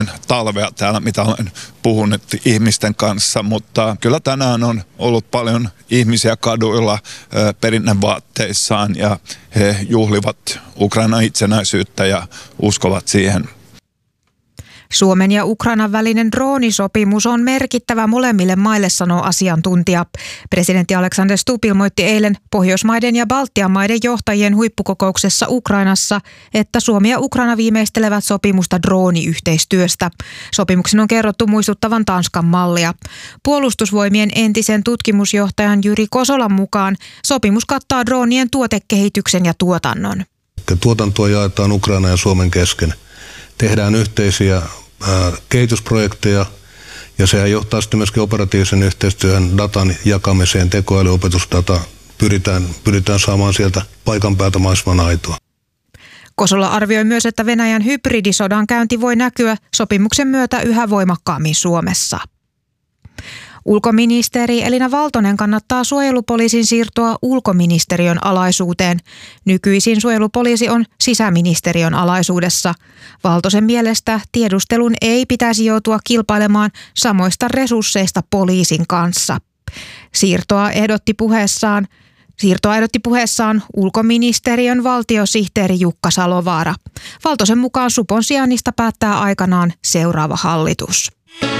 talvea täällä, mitä olen puhunut ihmisten kanssa, mutta kyllä tänään on ollut paljon ihmisiä kaduilla perinnevaatteissaan ja he juhlivat Ukrainan itsenäisyyttä ja uskovat siihen. Suomen ja Ukrainan välinen droonisopimus on merkittävä molemmille maille, sanoo asiantuntija. Presidentti Alexander Stubb ilmoitti eilen Pohjoismaiden ja Baltian maiden johtajien huippukokouksessa Ukrainassa, että Suomi ja Ukraina viimeistelevät sopimusta drooniyhteistyöstä. Sopimuksen on kerrottu muistuttavan Tanskan mallia. Puolustusvoimien entisen tutkimusjohtajan Jyri Kosolan mukaan sopimus kattaa droonien tuotekehityksen ja tuotannon. Tuotantoa jaetaan Ukraina ja Suomen kesken. Tehdään yhteisiä kehitysprojekteja ja sehän johtaa sitten myöskin operatiivisen yhteistyön datan jakamiseen, tekoälyopetusdata. Pyritään saamaan sieltä paikan päältä mahdollisimman aitoa. Kosola arvioi myös, että Venäjän hybridisodan käynti voi näkyä sopimuksen myötä yhä voimakkaammin Suomessa. Ulkoministeri Elina Valtonen kannattaa suojelupoliisin siirtoa ulkoministeriön alaisuuteen. Nykyisin suojelupoliisi on sisäministeriön alaisuudessa. Valtosen mielestä tiedustelun ei pitäisi joutua kilpailemaan samoista resursseista poliisin kanssa. Siirtoa ehdotti puheessaan ulkoministeriön valtiosihteeri Jukka Salovaara. Valtosen mukaan supon sijainnista päättää aikanaan seuraava hallitus.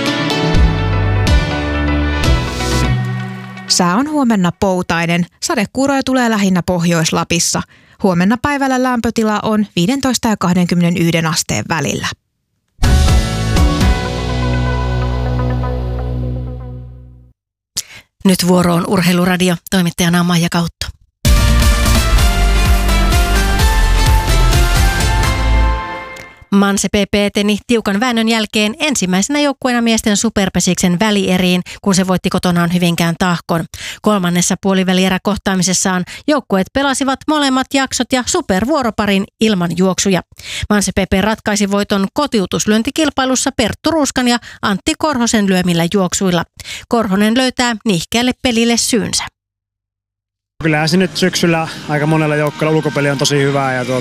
Sää on huomenna poutainen. Sadekuuroja tulee lähinnä Pohjois-Lapissa. Huomenna päivällä lämpötila on 15 ja 21 asteen välillä. Nyt vuoro on Urheiluradio. Toimittajana on Maija Kautto. Manse PP eteni tiukan väännön jälkeen ensimmäisenä joukkueena miesten superpesiksen välieriin, kun se voitti kotonaan Hyvinkään Tahkon. Kolmannessa puolivälieräkohtaamisessaan joukkueet pelasivat molemmat jaksot ja supervuoroparin ilman juoksuja. Manse PP ratkaisi voiton kotiutuslyöntikilpailussa Perttu Ruuskan ja Antti Korhosen lyömillä juoksuilla. Korhonen löytää nihkeälle pelille syynsä. Kyllähän se nyt syksyllä aika monella joukkueella ulkopeli on tosi hyvää ja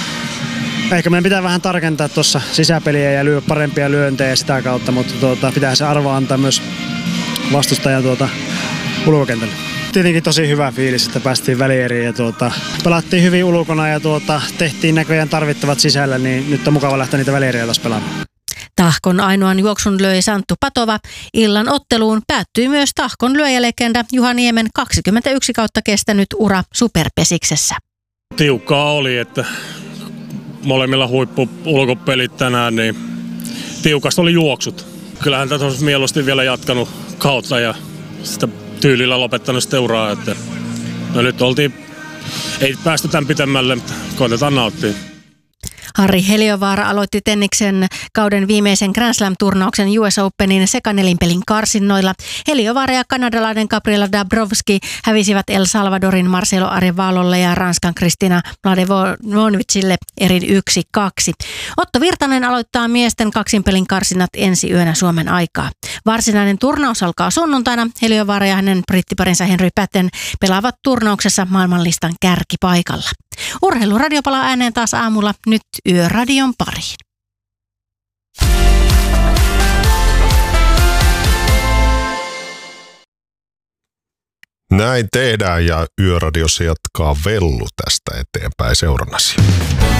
ehkä meidän pitää vähän tarkentaa tuossa sisäpeliä ja lyödä parempia lyöntejä sitä kautta, mutta pitää se arvo antaa myös vastustajan ulkokentälle. Tietenkin tosi hyvä fiilis, että päästiin välieriin ja pelattiin hyvin ulkona ja tehtiin näköjään tarvittavat sisällä, niin nyt on mukava lähteä niitä välieriä taas pelaamaan. Tahkon ainoan juoksun löi Santtu Patova. Illan otteluun päättyi myös Tahkon lyöjälegenda Juha Niemen 21 kautta kestänyt ura superpesiksessä. Tiukkaa oli, että molemmilla huippu-ulkopelit tänään, niin tiukasta oli juoksut. Kyllähän tätä olisi mieluusti vielä jatkanut kautta ja sitä tyylillä lopettanut sitä uraa. Että nyt ei päästy tämän pitemmälle, mutta koitetaan nauttia. Harri Heliövaara aloitti tenniksen kauden viimeisen Grand Slam-turnauksen US Openin sekanelinpelin karsinnoilla. Heliövaara ja kanadalainen Gabriela Dabrowski hävisivät El Salvadorin Marcelo Arevalolle ja Ranskan Kristina Mladenovićille erin 1-2. Otto Virtanen aloittaa miesten kaksinpelin karsinnat ensi yönä Suomen aikaa. Varsinainen turnaus alkaa sunnuntaina. Heliövaara ja hänen brittiparinsa Henry Patten pelaavat turnauksessa maailmanlistan kärkipaikalla. Urheiluradio palaa ääneen taas aamulla, nyt Yöradion pariin. Näin tehdään ja Yöradiossa jatkaa Vellu tästä eteenpäin seurannasi.